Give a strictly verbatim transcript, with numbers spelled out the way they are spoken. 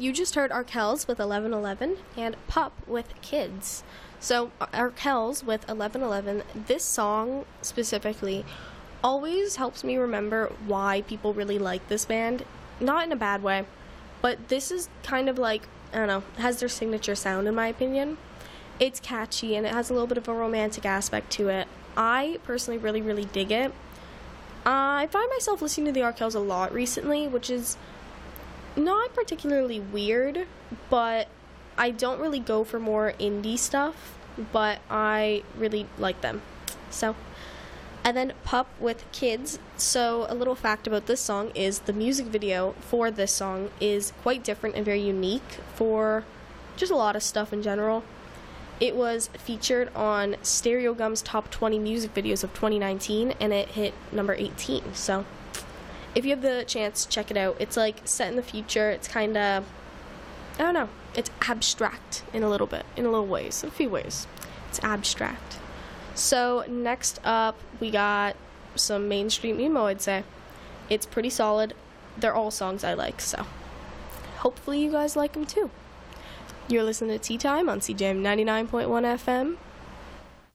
you just heard Arkells with eleven eleven and Pup with Kids. So Arkells with eleven eleven, this song specifically always helps me remember why people really like this band. Not in a bad way, but this is kind of like, I don't know, has their signature sound in my opinion. It's catchy and it has a little bit of a romantic aspect to it. I personally really, really dig it. I find myself listening to the Arkells a lot recently, which is not particularly weird, but I don't really go for more indie stuff, but I really like them. So, and then Pup with Kids. So a little fact about this song is the music video for this song is quite different and very unique for just a lot of stuff in general. It was featured on Stereogum's top twenty music videos of twenty nineteen, and it hit number eighteen. So if you have the chance, check it out. It's like set in the future. It's kind of, I don't know, it's abstract in a little bit, in a little ways, a few ways. It's abstract. So next up, we got some mainstream emo, I'd say. It's pretty solid. They're all songs I like, so hopefully you guys like them too. You're listening to Tea Time on C J M ninety-nine point one F M.